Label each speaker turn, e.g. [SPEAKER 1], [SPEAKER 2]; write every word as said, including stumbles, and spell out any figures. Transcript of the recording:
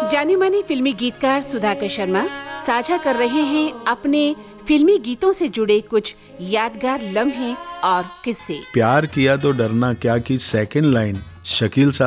[SPEAKER 1] जाने माने फिल्मी गीतकार सुधाकर शर्मा साझा कर रहे हैं अपने फिल्मी गीतों से जुड़े कुछ यादगार लम्हे और किस्से।
[SPEAKER 2] प्यार किया तो डरना क्या की सेकंड लाइन शकील साहब